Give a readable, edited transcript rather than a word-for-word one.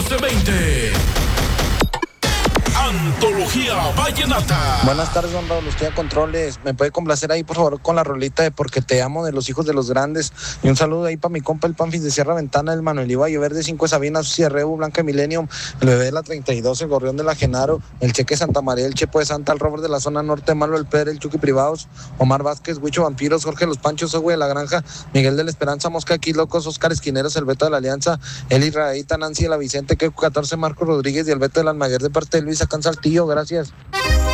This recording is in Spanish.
1420. Antología Vallenata. Buenas tardes, don Raúl, estoy a controles. ¿Me puede complacer ahí, por favor, con la rolita de Porque te amo de Los Hijos de los Grandes? Y un saludo ahí para mi compa, el Panfis de Sierra Ventana, el Manuel Ibayo Verde, 5 de Sabina, Sucia Rebu, Blanca Millennium, el Bebé de la 32, el Gorrión de la Genaro, el Cheque Santa María, el Chepo de Santa, el Robert de la Zona Norte, Malo el Pedro, el Chucky Privados, Omar Vázquez, Huicho Vampiros, Jorge Los Panchos, Ogüe de la Granja, Miguel de la Esperanza, Mosca aquí Locos, Oscar Esquineros, el Beto de la Alianza, el Israelita, Nancy de la Vicente, Keku 14, Marco Rodríguez y el Beto del Almaguer de parte de Luis Acán Saltillo. Gracias.